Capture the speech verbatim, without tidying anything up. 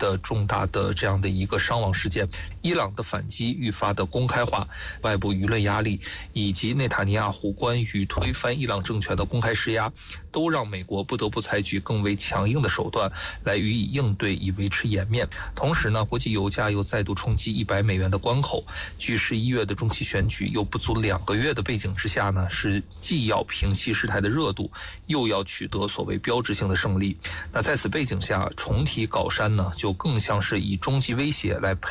的重大的这样的一个伤亡事件。伊朗的反击愈发的公开化，外部舆论压力以及内塔尼亚胡关于推翻伊朗政权的公开施压，都让美国不得不采取更为强硬的手段来予以应对，以维持颜面。同时呢，国际油价又再度冲击一百美元的关口，距十一月的中期选举又不足两个月的背景之下呢，是既要平息事态的热度，又要取得所谓标志性的胜利。那在此背景下，重提高山呢，就更像是以终极威胁来培